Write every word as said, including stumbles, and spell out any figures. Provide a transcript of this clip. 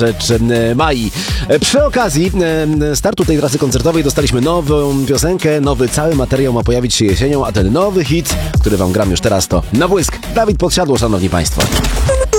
rzecz Mai. Przy okazji startu tej trasy koncertowej dostaliśmy nową piosenkę, nowy cały materiał ma pojawić się jesienią, a ten nowy hit, który wam gram już teraz, to Na Błysk. Dawid Podsiadło, szanowni państwo.